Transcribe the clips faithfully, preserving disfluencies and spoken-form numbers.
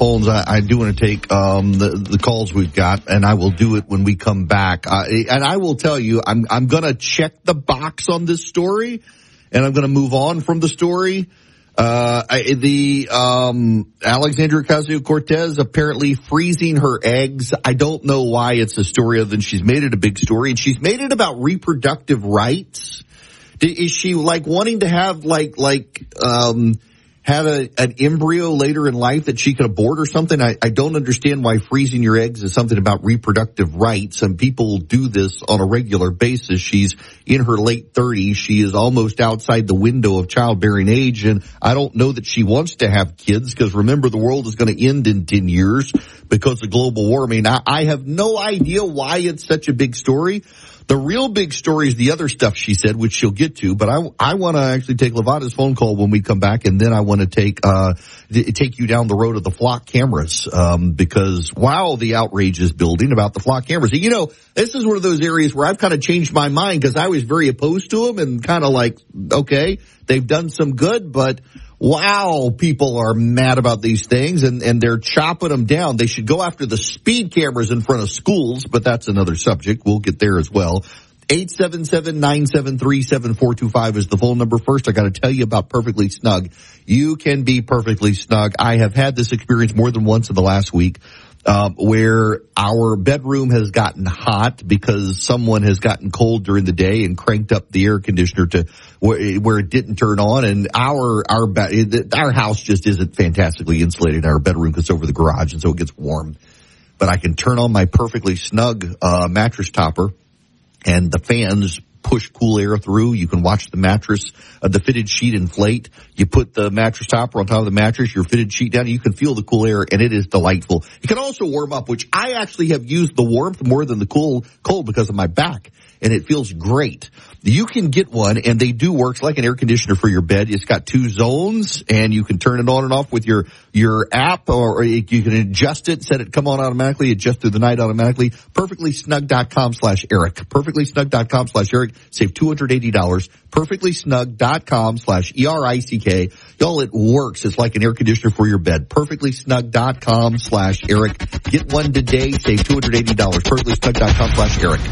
phones. I, I do want to take um, the, the calls we've got, and I will do it when we come back. Uh, and I will tell you, I'm, I'm going to check the box on this story, and I'm going to move on from the story. Uh, I, the, um, Alexandria Ocasio-Cortez apparently freezing her eggs. I don't know why it's a story other than she's made it a big story, and she's made it about reproductive rights. Is she like wanting to have like, like, um, have a, an embryo later in life that she could abort or something? I, I don't understand why freezing your eggs is something about reproductive rights, and people do this on a regular basis. She's in her late thirties. She is almost outside the window of childbearing age, and I don't know that she wants to have kids, because remember, the world is going to end in ten years because of global warming. I, I have no idea why it's such a big story. The real big story is the other stuff she said, which she'll get to. But I, I want to actually take Levada's phone call when we come back, and then I want to take uh take you down the road of the flock cameras, um, because wow, the outrage is building about the flock cameras. You know, this is one of those areas where I've kind of changed my mind, because I was very opposed to them and kind of like, okay, they've done some good, but wow, people are mad about these things, and, and they're chopping them down. They should go after the speed cameras in front of schools, but that's another subject. We'll get there as well. eight seven seven, nine seven three, seven four two five is the phone number. First, I got to tell you about Perfectly Snug. You can be perfectly snug. I have had this experience more than once in the last week. Um, where our bedroom has gotten hot because someone has gotten cold during the day and cranked up the air conditioner to where, where it didn't turn on, and our our our house just isn't fantastically insulated in our bedroom because it's over the garage, and so it gets warm. But I can turn on my Perfectly Snug uh, mattress topper, and the fans push cool air through. You can watch the mattress, uh, the fitted sheet inflate. You put the mattress topper on top of the mattress, your fitted sheet down, and you can feel the cool air, and it is delightful. You can also warm up, which I actually have used the warmth more than the cool cold because of my back, and it feels great. You can get one, and they do work. It's like an air conditioner for your bed. It's got two zones, and you can turn it on and off with your your app, or, or you can adjust it, set it come on automatically, adjust through the night automatically. perfectly snug dot com slash Eric. perfectly snug dot com slash Eric. Save two hundred eighty dollars. perfectly snug dot com slash E R I C K. Y'all, it works. It's like an air conditioner for your bed. perfectly snug dot com slash Eric. Get one today. Save two hundred eighty dollars. perfectly snug dot com slash Eric.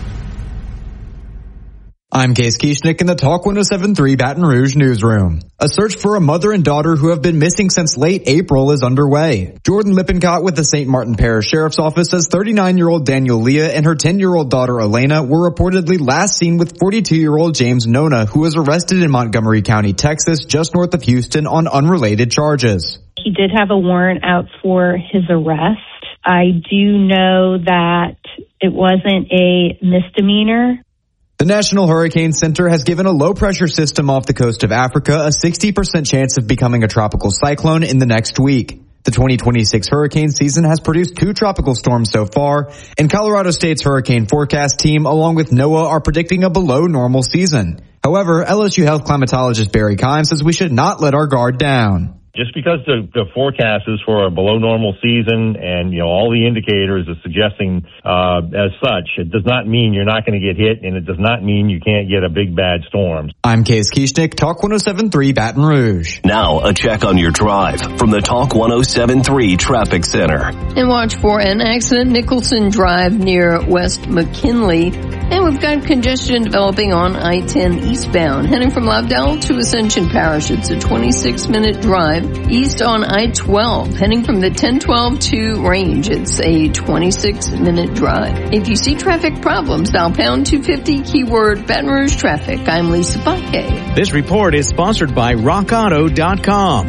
I'm Case Kieschnick in the Talk one oh seven point three Baton Rouge newsroom. A search for a mother and daughter who have been missing since late April is underway. Jordan Lippincott with the Saint Martin Parish Sheriff's Office says thirty-nine-year-old Daniel Leah and her ten-year-old daughter Elena were reportedly last seen with forty-two-year-old James Nona, who was arrested in Montgomery County, Texas, just north of Houston on unrelated charges. He did have a warrant out for his arrest. I do know that it wasn't a misdemeanor. The National Hurricane Center has given a low-pressure system off the coast of Africa a sixty percent chance of becoming a tropical cyclone in the next week. The twenty twenty-six hurricane season has produced two tropical storms so far, and Colorado State's hurricane forecast team, along with NOAA, are predicting a below-normal season. However, L S U health climatologist Barry Kime says we should not let our guard down. Just because the, the forecast is for a below normal season and, you know, all the indicators are suggesting uh, as such, it does not mean you're not going to get hit, and it does not mean you can't get a big bad storm. I'm Case Kieschnick, Talk one oh seven point three Baton Rouge. Now a check on your drive from the Talk one oh seven point three Traffic Center. And watch for an accident, Nicholson Drive near West McKinley. And we've got congestion developing on I ten eastbound. Heading from Lovedale to Ascension Parish, it's a twenty-six minute drive. East on I twelve, heading from the ten twelve to Range, it's a twenty-six minute drive. If you see traffic problems, dial pound two fifty, keyword Baton Rouge Traffic. I'm Lisa Baque. This report is sponsored by rock auto dot com.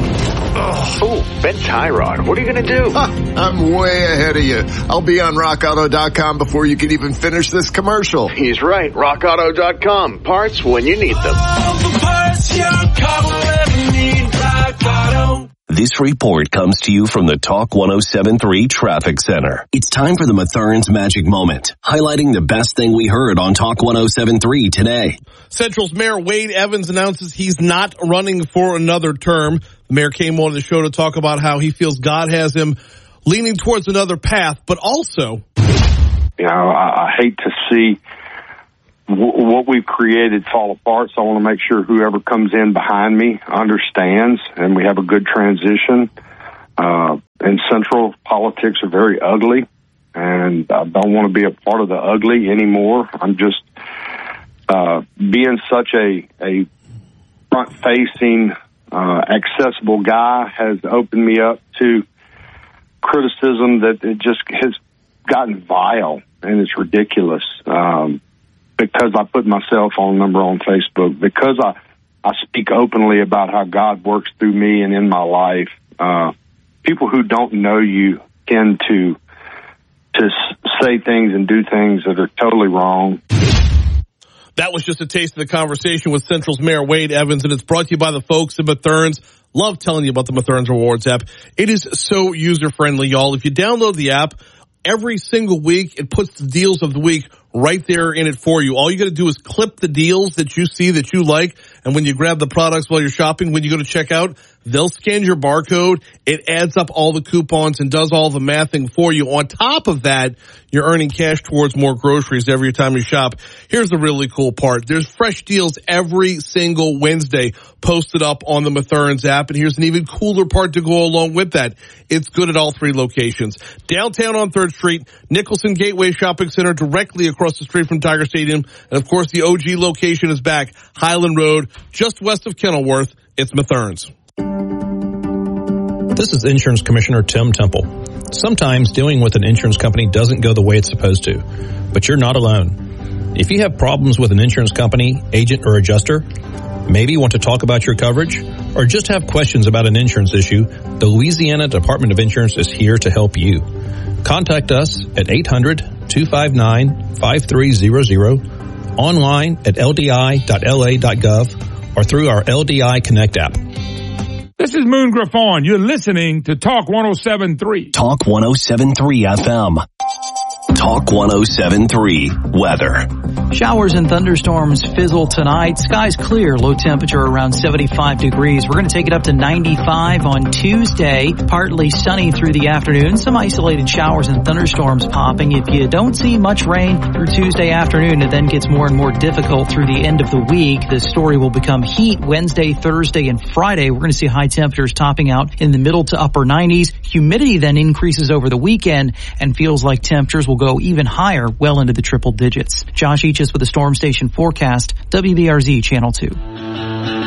Oh, Ben Tyrod, what are you going to do? Huh, I'm way ahead of you. I'll be on rock auto dot com before you can even finish this commercial. He's right. rock auto dot com. Parts when you need them. All the parts your car will ever need. Rock Auto. This report comes to you from the Talk one oh seven point three Traffic Center. It's time for the Mathurin's Magic Moment, highlighting the best thing we heard on Talk one oh seven point three today. Central's Mayor Wade Evans announces he's not running for another term. The mayor came on the show to talk about how he feels God has him leaning towards another path, but also, you know, I, I hate to see w- what we've created fall apart, so I want to make sure whoever comes in behind me understands and we have a good transition. Uh, Central politics are very ugly, and I don't want to be a part of the ugly anymore. I'm just uh, being such a, a front-facing, uh, accessible guy has opened me up to criticism that it just has gotten vile, and it's ridiculous. Um, because I put my cell phone number on Facebook, because I, I speak openly about how God works through me and in my life, uh, people who don't know you tend to to say things and do things that are totally wrong. That was just a taste of the conversation with Central's Mayor Wade Evans, and it's brought to you by the folks at Mathern's. Love telling you about the Mathern's Rewards app. It is so user-friendly, y'all. If you download the app, every single week it puts the deals of the week right there in it for you. All you got to do is clip the deals that you see that you like, and when you grab the products while you're shopping, when you go to checkout, they'll scan your barcode. It adds up all the coupons and does all the mathing for you. On top of that, you're earning cash towards more groceries every time you shop. Here's the really cool part. There's fresh deals every single Wednesday posted up on the Mathern's app, and here's an even cooler part to go along with that. It's good at all three locations. Downtown on third Street, Nicholson Gateway Shopping Center directly across the street from Tiger Stadium, and of course the O G location is back, Highland Road, just west of Kenilworth. It's Mathern's. This is Insurance Commissioner Tim Temple. Sometimes dealing with an insurance company doesn't go the way it's supposed to, but you're not alone. If you have problems with an insurance company, agent, or adjuster, maybe you want to talk about your coverage, or just have questions about an insurance issue, the Louisiana Department of Insurance is here to help you. Contact us at eight hundred, two five nine, five three zero zero, online at L D I dot L A dot gov, or through our L D I Connect app. This is Moon Griffon. You're listening to Talk one oh seven point three. Talk one oh seven point three F M. Talk one oh seven point three weather. Showers and thunderstorms fizzle tonight. Skies clear, low temperature around seventy-five degrees. We're going to take it up to ninety-five on Tuesday. Partly sunny through the afternoon. Some isolated showers and thunderstorms popping. If you don't see much rain through Tuesday afternoon, it then gets more and more difficult through the end of the week. The story will become heat Wednesday, Thursday, and Friday. We're going to see high temperatures topping out in the middle to upper nineties. Humidity then increases over the weekend and feels like temperatures will go even higher, well into the triple digits. Josh Eaches with the Storm Station forecast, W B R Z Channel two.